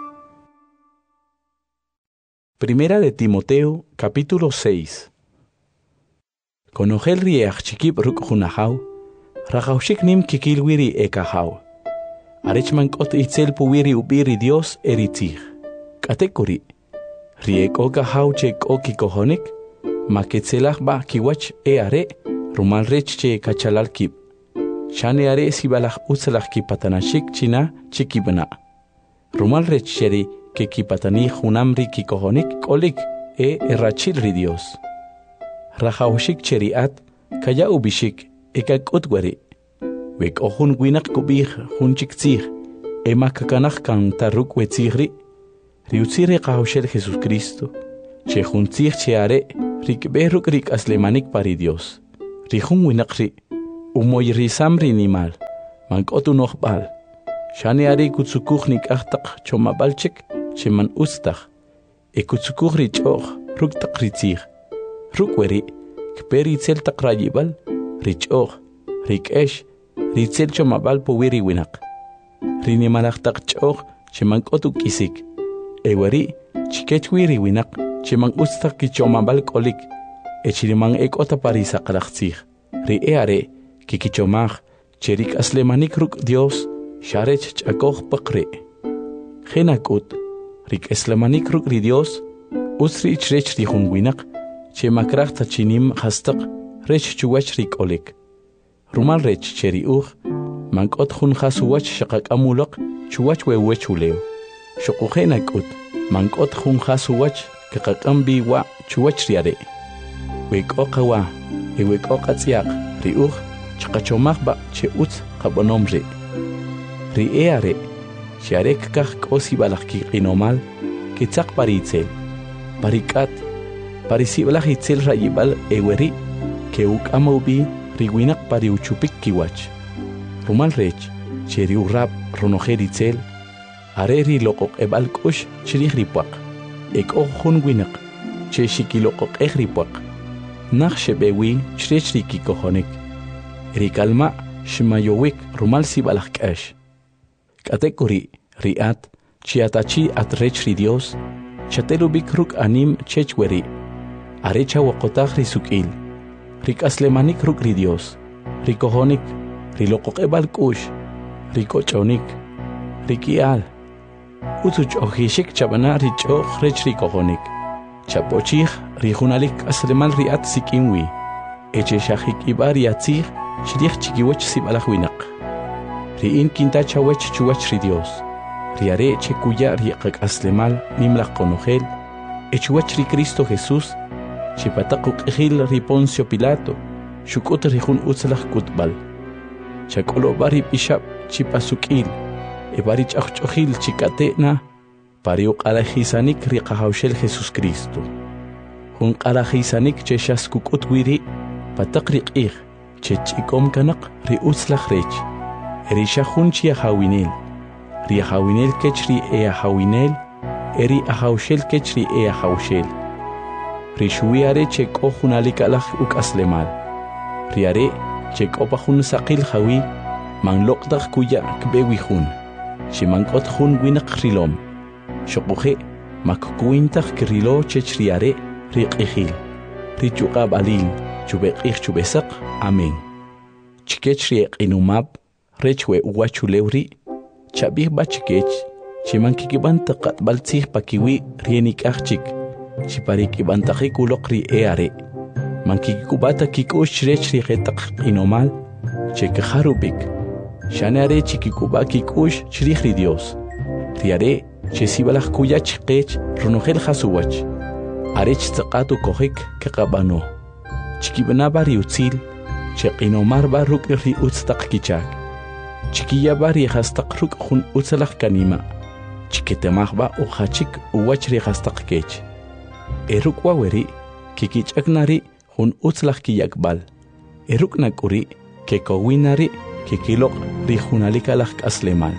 Primera de Timoteo, capítulo 6. Konojel riech chikib ruk junahaw, rajawshik nim kikilwiri ekahaw. Arechman kot itzel puwiri ubiri Dios eritzij. Katekuri, riek okahaw chek okikohonik, maketzelaj ba kiwach are, rumal rech che kachalal kib. Shane are sibalaj utzalaj kipatanashik china chikibna. Rumal rech sheri que kipatani junamri kikohonik kolik errachil ri Dios. Rajawshik cheriat kaya ubishik ekak utwari. Wek ohun winak kubih hunchik tzig emakakanak kan taruk wetzigri. Riutzire qawshel Jesucristo. che juntzig che are rik beruk rik aslemanik pari Dios rijun winakri umoy risamri nimal mankotu nohbal shani are kutsukuchnik ahtaq chomabalchik cheman ustach ekutsukuchri choch ruk taqritzig ruk weri kperi tsel taqrayibal richoch rikesh ritzel chomabal powiri winak rinimalaq taq choch cheman kotu kisik eweri chikech wiri winak cheman ustach kichomabal kolik echiriman ekota parisa qalaqtzig ri eare kikichomaj cherik aslemanik ruk Dios sharech chakoj paqri khinakut rik aslemanik ruk ri Dios usri chrech ri hunwinak chemakraj tachinim hastaq rech chuwach rik olik rumal rech cheri mankot hun khasuwach shaqaqamulaq chuwach wewechuleo shoqukhinakut mankot hun khasuwach kaqaqambi wa chuwach riare wek'oqawa wek'oqatsiaq ri chaqachomaqba che utz qabonomri ri eare sharek kaq q'osi balaqki qinomal kitzaq paritzel parikat parisibalaq itzel rayibal eweri ke uk'amawbi riwinak pari uchupik kiwach rumal rech cheri urab ronojeritzel areri loqoq ebal k'ux chirij ripaq ek'oj jun winak che xikiloqoq ripaq naj xebewi chrech rikikojonik rikalma shimayowik rumal sibalaq k'ax k'atekuri riat chiatachi atrech ri Dios chatelubik ruk anim chech weri arecha waqotaj risuk'il rik'aslemanik ruk ri Dios rikojonik riloqoq ebal k'ux rikoch'onik riki'al utzuch'ojixik chabana rich'oj rech rikojonik chapochij rijunalik k'aslemal riat sik'inwi echexajik iba riatzij chirij chikiwach sibalaq winaq ri'in kinta chawech chuwach ri Dios riare chekuya riqak'aslemal nimlaq qonojel echuwach ri Cristo Jesús chipataq uq'ijil ri Poncio Pilato xuk'ut rijun utzlaj kutbal chak'oloba ri p'ixab' chipasuk'il ebari ch'ajch'ojil chik'ate'na pari uq'alajisanik ri qajawxel Jesucristo jun q'alajisanik che xaskuk'ut wiri pataq ri q'ij che ch'ikom kanaq ri utzlaj rech eri xajun chi ajawinel ri ajawinel kech ri ajawinel eri ajawxel kech ri ajawxel ri xuwiare che k'o junalik alaj uk'aslemal riare che k'opa jun saqil jawi manloqtaj kuya kbewi jun ximank'ot jun winaq rilom xoquje makkuintaj kirilo chech riare ri q'ijil ri chuq'ab alin chubeq'ij chubesaq amén chikech ri q'inumab rech we uwachulewri chabij bachikech chimankikibanta qatbal tzij pakiwi rienik'aj chik chiparikib'antajik uloq ri eare mankikubata kik'ux rech ri qetaq q'inomal che kajarubik xaneare chikikuba kik'ux chirij ri Dios riare che sibalaq kuyach qech ronojel jasuwach arech tzaqatu kojik kaqabano chikibnaba ri utzil che q'inomarba ruk' ri utztaq kichak chikiyaba ri jastaq ruk' jun utzlaj kanima chiketemajba ujachik uwach ri jastaq kech eruk waweri kikich'aknari jun utzlaj kiyakbal eruk nak'uri kekowinari kikiloq ri junalik alaj k'aslemal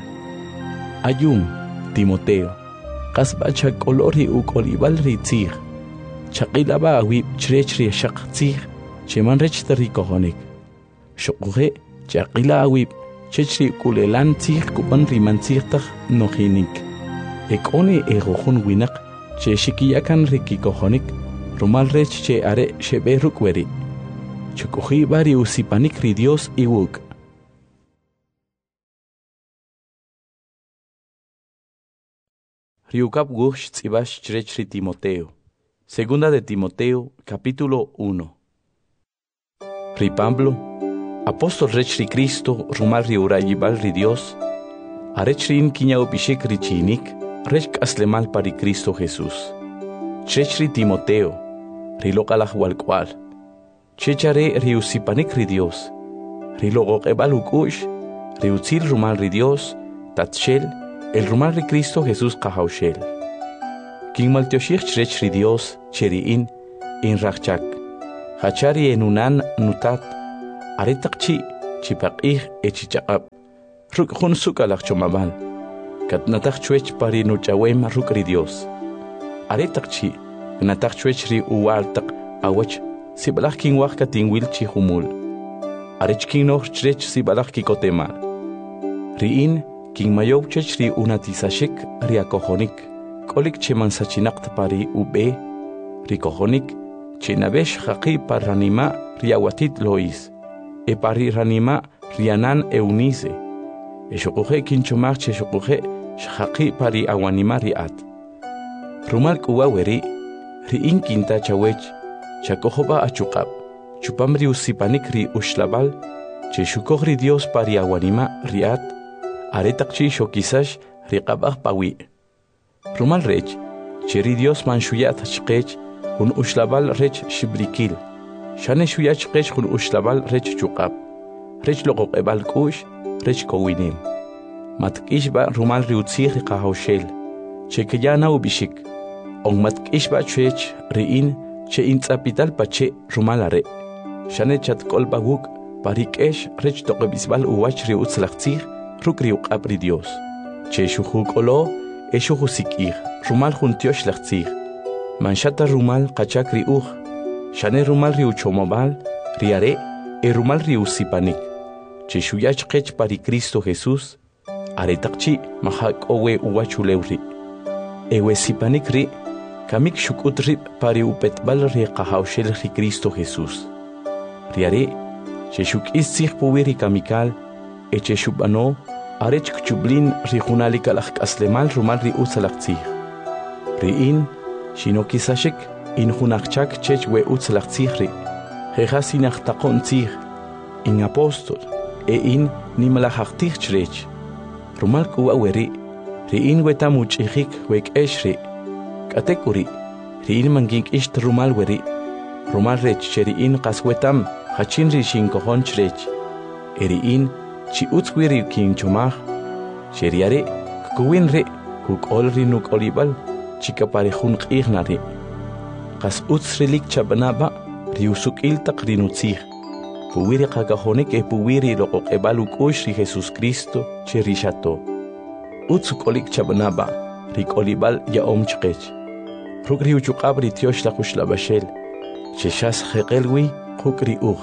ayun Timoteo qasba chak'olo ri uk'olib'al ri tzij chaq'ilaba awib chrech ri xaq tzij cheman rech rikojonik xoquje chaq'ila awib chech ri kulelan tzij kupan rimantzijtaj nojinik ek'oni ejojun winaq che xikiyakan rikikojonik rumal rech che are xebe ruk' weri chukujiba ri usipanik ri Dios iwuk Riukap gush tzibash chrech ri Timoteo. Segunda de Timoteo, capítulo 1. Ri Pablo, apóstol rech ri Cristo, rumal ri urayibal ri Dios, arech rin kiña upishik ri chinik, rech aslemal pari Cristo Jesús. Chrech ri Timoteo, ri lokalaj walkwal. Chechare ri usipanik ri Dios, ri logoqebal ukush, ri utzil rumal ri Dios, tatshel, el rumal ri Cristo Jesús qajawxel. King maltioshich chrech ri Dios cheriin in rachchak. Hachari enunan nutat. Aretakchi chipaqih echichaqab. Ruk hun sukalach chomabal. Katnatak chuech pari nuchawem ruk ri Dios. Aretakchi natak chuech ri uwaltak awach sibalach king wach kating wilchi humul. Arech king noch chrech sibalach kikotemal. Riin king mayob chech ri unatisashik ri akohonik. Kolik cheman sachinakt pari ube ri kohonik chenabesh haqi par ranima riawatit lois. E pari ranima rianan eunize. E shokuhe kinchomach che shokuhe shaqi pari awanima riat. Rumal kuwaweri riin kinta chawech chakohoba achukab. Chupamri usipanik ri ushlabal che shukohri Dios pari awanima riat. Aretakchi shokisash riqabah pawi. Rumal rech cheri Dios man shuyat chqech hun ushlabal rech shibrikil. Shane shuyat chqech hun ushlabal rech chuqab. Rech loqoqebal kush rech kowinim. Matkishba rumal riutzih riqahawshel. Chekeyana ubishik. On matkishba chech riin che intzapital pache rumalare. Shane chatkolba guk parikesh rech toqebisbal uwach riutzlachtzih ruk riuqab ri Dios. Che shuhukolo Esho husikir, rumal juntiosh lachzir. Manchata rumal kachak riuch. Shane rumal riuchomobal, riare, rumal riusipanik. Cheshuyach kech pari Cristo Jesús. Aretakchi mahak owe uwachuleuri. Ewe sipanik ri, kamik shukut rip pari upetbal ri kahaushel ri Cristo Jesús. Riare, cheshuk istzich puwiri kamikal, echeshubano, Arech kchublin rijunalik alach aslemal rumal ri utzalachtzih. Riin, shinokisashik, in junachchak chech we utzalachtzih ri. Jejas inachtaqon tzih, in apostol, in nimalachachtzih chrech. Rumal kuwaweri, riin wetamuchihik wek eshri. Katekuri, riin mangink isht rumal weri. Rumal rech cheriin kaswetam, hachin ri shinkohon chrech. Eriin, Chi utzwiri king chomach, sheriare, kuwinre, kuk olri nuk olibal, chika parejun ignari. Kas utzrilik chabanaba, riusuk iltak rinutzih. Puwiri kakahonik puwiri lokok ebaluk ushri Jesus Cristo, cherishato. Utzukolik chabanaba, rik olibal ya omchkech. Ruk riuchukab ritiosh la kushlabashel, cheshas hekelwi, kuk riuch.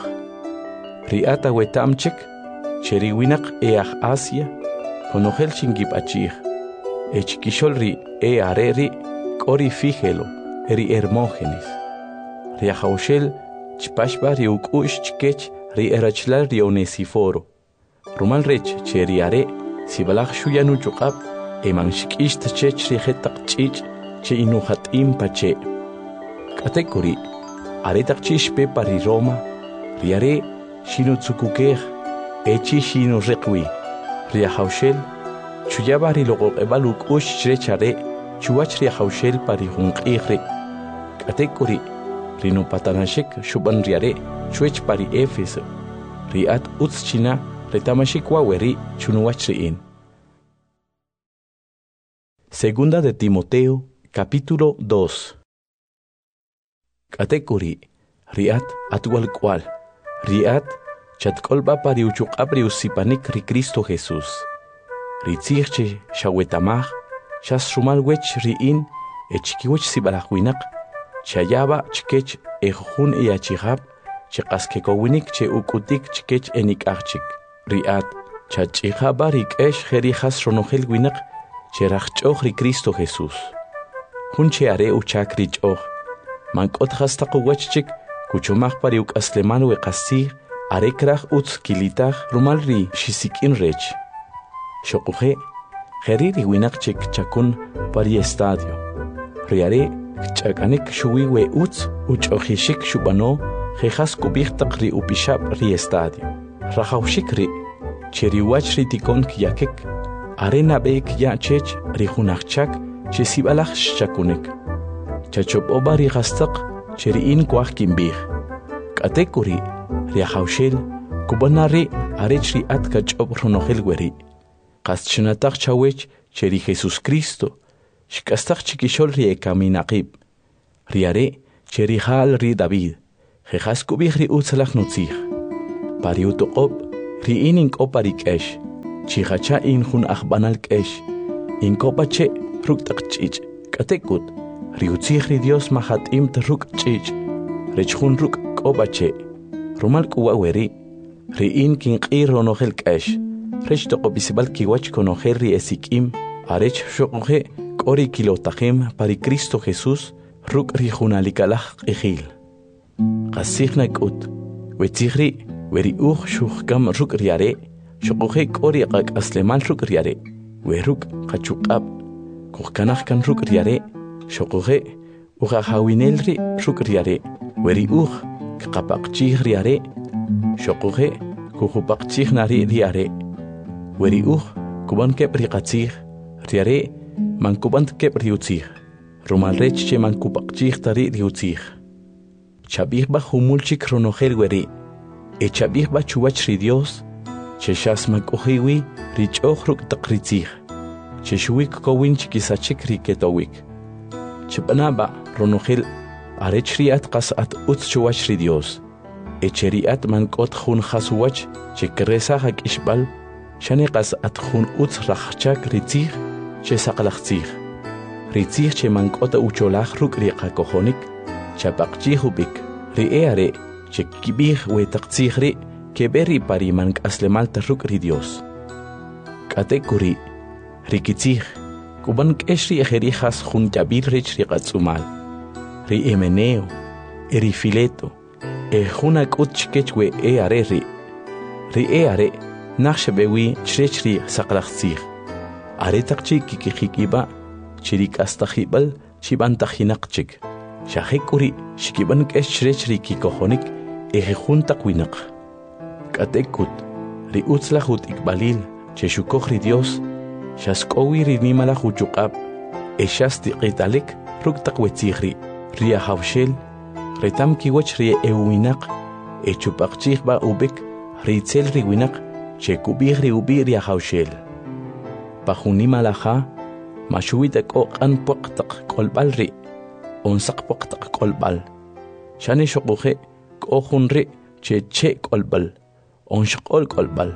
Riata wetamchek, Cheriwinak each Asia, conogel chingip achich. Echkisholri areri, kori fijelo, eri Hermógenes. Riajaushel, chpashba riukush chkech, ri erachlal ri Onesiforo. Rumal rech, cheriare, sibalach shuyanu chukab, emanshikisht chech rijetak chich, che inuhat impache. Katekuri, aretak chishpe pari Roma, riare, shinutsukukej. Echi shino requi. Riajaushel. Chuyabari logo ebaluk ush chrechare. Chuach riajaushel pari hunqigre. Katekuri. Rino patanashek shuban riare. Chuech pari Éfeso. Riat utschina. Retamashik waweri chunuachriin. Segunda de Timoteo, capítulo 2. Katekuri. Riat atual cual. Riat. Chatkolba pariuchuk abriusipanik ri Cristo Jesús. Ritzirche shawetamach, chas rumal wech riin, echkiwech sibalachwinak, chayaba chkech ejun eachihab, chekaskekowinnik che ukutik chkech enikachik. Riat, chachihaba rikesh jerijas ronogel winak, cherachchoch ri Cristo Jesús. Hun cheare uchak richoch, mankot hastaqowechchik, kuchomach pariuk asleman weqasir, Arekrach utz kilitach rumalri shisikin rech. Shokuhe, heriri winakchik chakun pari estadio. Riare, chakanik shuwiwe utz uchojishik shubano, jejas kubichtak ri upishab ri estadio. Rajaushik ri, cheriwach ri tikon kyakek, arena beek ya chech ri hunachchak, chesibalach shakunek. Chachop oba ri gastak, cheriin kwach kimbih. Katekuri, Riajaushel, kubanari arechri atka chob ronogel weri. Kaschinatak chawech cheri Jesus Cristo, Shkastaq chikishol ri ekaminaqib. Riare cherihal ri David. Jejaskubih ri utzalach nutzich. Pariutoqob ri inin koparik esh. Chihacha in hun achbanal kesh. In kopache ruktak chich. Katekut. Ri utzich ri Dios mahat im ruk chich. Rechhun ruk kopache. Rumal kuwaweri. Ri in kin qironogel kesh. Rechtoqo bisibal kiwach konogel ri esikim. Arech shoqoje kori kilotajim pari Cristo Jesús. Ruk ri junalikalach ejil. Qasihna kut. Wetzihri weri shuhkam ruk riare. Shoqoje kori qak aslemal ruk riare. Weruk qachuqab. Kuhkanach kan ruk riare. Shoqoje hawinelri ruk riare. Weri kapaqchih riare. Shoqoje kuhupaqchih nari riare. Weri kuban kep riqatzih. Riare mankubant kep riutzih. Rumalrech che mankupaqchih tari riutzih. Chabihba humulchik ronogel weri. E chabihba chuwach ri Dios. Che shas makuhiwi richoch ruk takritzih. Che shuwik kowin chikisachik riketowik. Chipanaba ronogel arech riat qasat utz chuwach ri Dios. E cheriat mankot hun khasuwach che kresa hak ishbal. Shani qasat hun utz rakhchak ritzih. Che saqlachtzih. Ritzih che mankota ucholach ruk riqa kohonik. Chapaqchih ubik. Ri'eare che kibih wetaqtzih ri. Keberi pari mank aslemal tarruk ri Dios. Katekuri. Rikitzih. Kuban keshri ejerijas jun jabir rich riqatzumal. Ri emeneo. Eri fileto. E junak utchkechwe eare ri. Ri'eare. Naxbewi chrechri saqlachtzih. Aretaqchi kikikiba chirik astajibal chibantajinaqchik. Shahekuri shikiban keshchri kikohonik ejejuntaq winaq. Katekut ri utzlajut ikbalil cheshukoj ri Dios shaskowi ri nimalaj uchuqab eshasti qitalik ruktaq wetzihri ri hawshel retam kiwach ri ewinaq echupaqchijba ubik ri tzel ri winaq chekubih ri ubi ri hawshel. Pajunimalaja, mashuita koqan puqtaq kolbal ri, onsaq puqtaq kolbal. Shani shoquje kohun ri che kolbal, onshqol kolbal.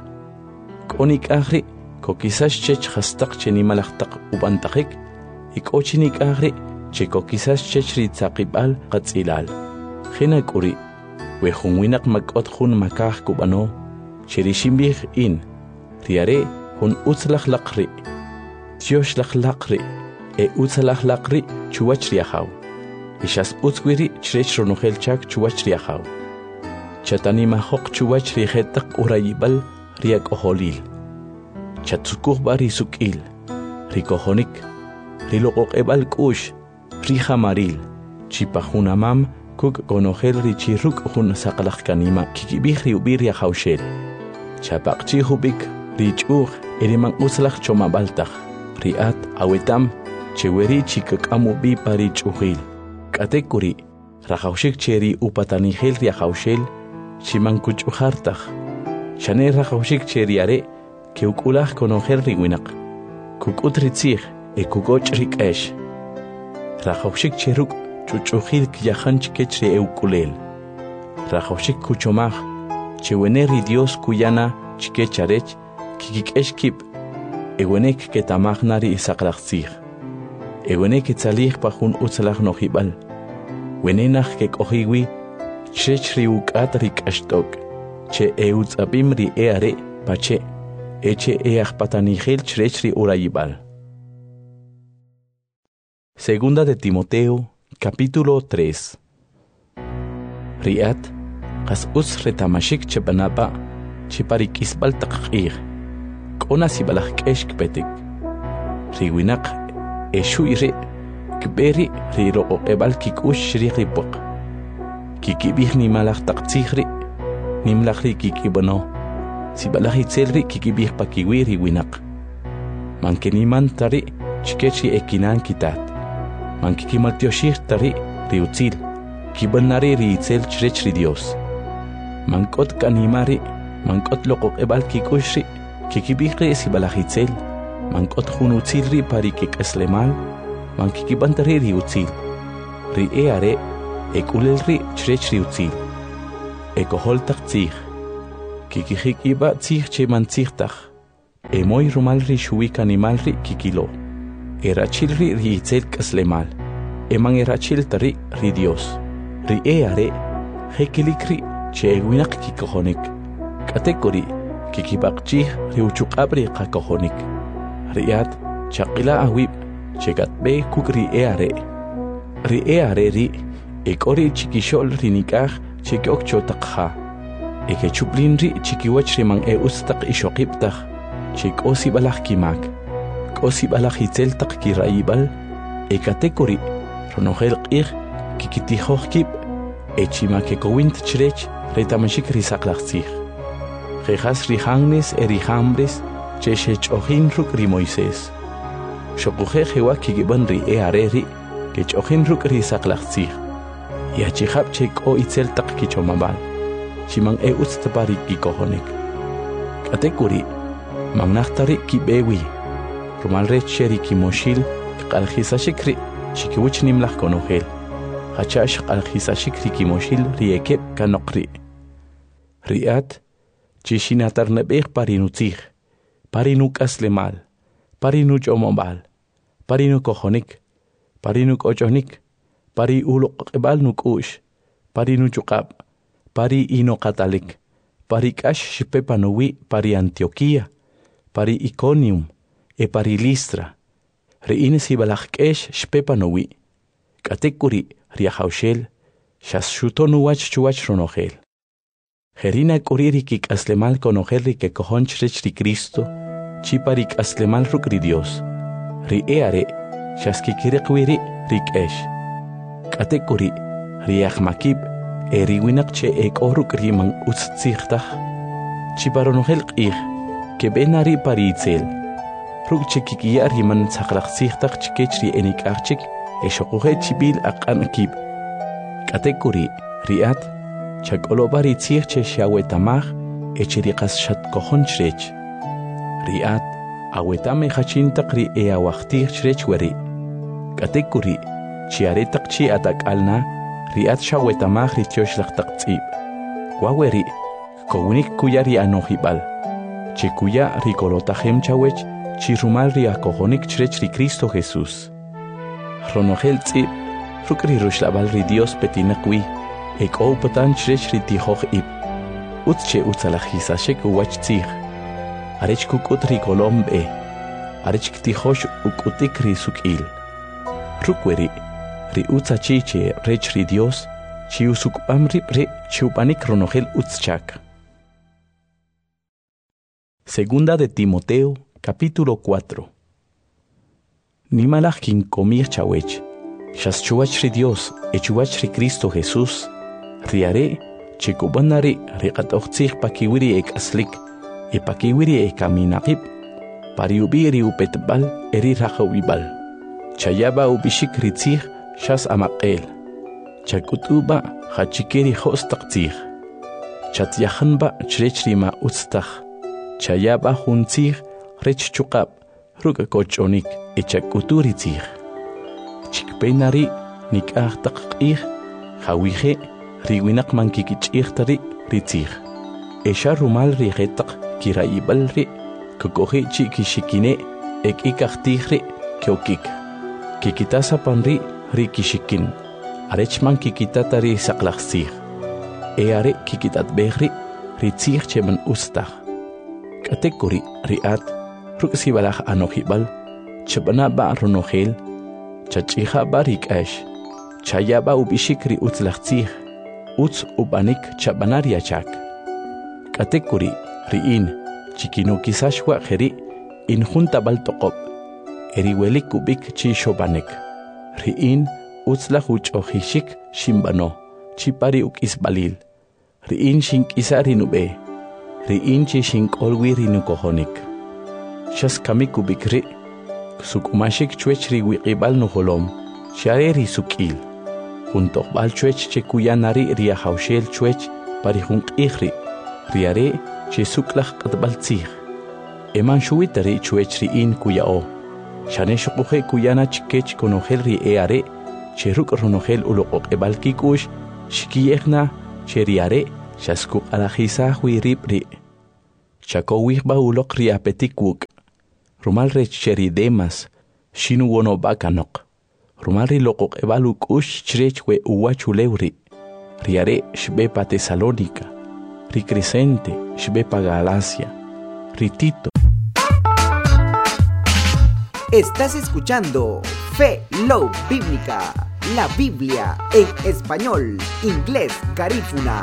Konik ahri, kokisas che chastaq che nimalaqtaq ubantaxik, ikochinik ahri, che kokisas che chritzaqibal qatzilal. Khina kuri, wejunwinak makot hun makaj kubano, cherishimbi in, riare, hun utzlach laqri. Dios laqri. E utzlach laqri chuwach riahaw. Ishas utzwiri chrech ronogel chak chuwach riahaw. Chatanima hoq chuwach rihetaq urayibal riak oholil. Chatsukuh bari sukil. Rikohonik. Riloqoq ebal kush. Rihamaril. Chipahunamam kuk konogel richiruk hun saqlach kanima kikibih riubir riahawshel. Chapaqchi hubik. Richuh eriman uslach chomabaltach. Riat awetam cheweri chikakamu bi pari chuhil. Katekuri rajawshik cheri upatanihel riahawshel chiman kuchuhartach. Shane rajawshik cheri are keukulach konogel riwinaq. Kukutritzich e kukoch rikesh. Rajawshik cheruk chuchuhil kyahanch kechri eukulel. Rajawshik kuchomach cheweneri Dios kuyana chikecharech kikikesh kip. Ewenek ketamachnari isaqlachtzih. Ewenek etzalih pahun utzalach nohibal. Wenenach kekohiwi chechri ukatrik ashtok. Che eutzabim ri eare pache. Eche eachpatanihel chechri urayibal. Segunda de Timoteo, capítulo 3. Riat, qas us retamashik chebanapa, chiparikisbal taqir. Ona sibalach kesh kpetik. Riwinak eshuire kberi riro ebal kikush ripok. Kikibih ni malach taqtzihri nimlachri kikibano. Sibalach itzelri kikibih pakiwi riwinak. Mankeniman tari chikechi ekinan kitat. Mankikimaltioshir tari riutzil. Kibanari riitzel chrechri Dios. Mankot kanimari mankot loqok ebal kikushri. Kikibihri sibalachitzel, mankot junutzilri parikik eslemal, mankikibantari ri utzil. Ri are ekulel ri chrech ri utzil. Ekoholtak tzig. Kikihik iba tzig che man tzigtach. Emoy rumal ri shuik animal ri kikilo. Erachil ri itzel kaslemal. Eman erachil tari ri Dios. Ri are hekilik ri che ewinak kikohonik. Katekori kikibakchih ri uchukabri kakohonik. Riat chakila awib chegat be kukri are. Ri are ri ekori chikishol rinikah chekyok chotakha. Eke chuplin ri chikiwach rimang ustak ishokiptach. Chik osi balak kimak. Osi balak hitzel tak kiraibal. Ekatekori ronogel qir kikitihoch kip. Echimake kowint chrech retamashik risaklachzich. Jejas rihangnes erihambres cheshech ojin ruk ri Moisés. Shokuje jewa kigiban ri are ri kech ojin ruk risaklachzich. Yachihab chek o itzel tak kichomabal. Chimang ustapari kikohonik. Katekuri magnachtari kibewi. Rumalre cheri kimoshil qalkhisashikri chikiwich nimlach konogel. Hachash qalkhisashikri kimoshil riekep kanokri. Riat chishinatar nebeh parinutzig. Parinuk aslemal. Parinuch omobal. Parinuk kohonik. Parinuk ochonik. Pari uluk ebal nuk ush. Parinuchukab. Pari ino katalik. Pari kash shipepanowi pari Antioquia. Pari Iconium. E pari Listra. Reine sibalachkesh shpepanowi. Katekuri riahaushel. Shashutonu wach chuach ronogel. Gerina kuririkik aslemal konogel que kohonchrech ri Cristo. Chiparik aslemal ruk ri Dios. Ri eare. Shaskikirikwiri rik esh. Katekuri riahmakib. Eriwinak che oruk rimang utzichtach. Chiparonogel qih. Que benari paritzel. Ruk chikikia riman saklachzichtach chikechri enik archik. Eshokuhe chibil akanakib. Katekuri riat. Chakolobari tzirche shawetamach. Echirikas shatkohonchrech. Riat. Awetame hachintak ri eawachtir chrech weri. Katekuri. Chiaretak chi atak alna. Riat shawetamach ri tioshlachtak tzib. Waweri. Kounik kuyari anohibal. Chikuya rikolotahem chawech. Chirumal ri akohonik chrech ri Cristo Jesús. Ronogel tzib. Rukri rushlabal ri Dios petinakwi. Ek opatan chrech ri tihoch ib. Utche utzalachizashek uwach tzig. Arech kukut ri kolombe. Arech ktihosh ukutik ri sukil. Rukweri. Ri utzachiche rech ri Dios. Chi usukpam ri chupanik ronogel utzchak. Segunda de Timoteo, capítulo 4. Nimalach kin komir chawech. Shas chuach ri Dios, chuach ri Cristo Jesús. Riare, chikubanari, riqatochtzig pakiwiri ek aslik. Pakiwiri ek kaminakip. Pariubi ri upetbal, eri rachawibal. Chayaba ubishik ritzig, shas amaqel. Chakutuba, hachikeri hostaktzig. Chatyahanba, chrechrima utztach. Chayaba huntzig, rech chukab, ruga kochonik, echakuturitzig. Chikpenari, nikahtakir, hawije, riwinak mankikichichtari, ritzig. Esha rumal rigetak, kiraibalri, kukohi chikishikine, ek ikachtigri, kyokik. Kikitasa panri, rikishikin. Arechman kikitatari saklachzig. Eare kikitat behri, ritzig cheman ustach. Katekuri riat, ruksibalach anohibal, chabana ba ronogel, chachiha barik ash, chayaba ubishikri utzlachzig, utz ubanik chabanaria chak. Katekuri riin, chikino kisashwa heri, in junta baltokop, eriwelik ubik chi shobanek. Riin, utzlahuch ohishik shimbano, chipari ukisbalil. Riin shink isari nube. Riin chi shink olwiri nukohonik. Shas kamiku bikri. Sukumashik chwech ri wikibal nuholom. Shareri sukil. Junto bal chwech che kuyanari ria haushel chwech pari junk ihri. Riare che suklach qatbal tzig. Eman shuitari chwech riin kuyao. Shane shukuhe kuyana chikech konogel ri eare, cheruk ronogel ulokok ebalkikush, shikiyekna, cheriare, shaskuk alajisa huiripri. Chakowih ba ulok ri apetikwuk. Rumal rech cheri demas, shinu wono bakanok. Rumal ri lokok ebaluk ush chrechwe uwachuleuri. Riare shbepa Tesalónica. Ri Crescente shbepa Galacia. Ri Tito. Estás escuchando Fe Love Bíblica, la Biblia en español, inglés, garífuna.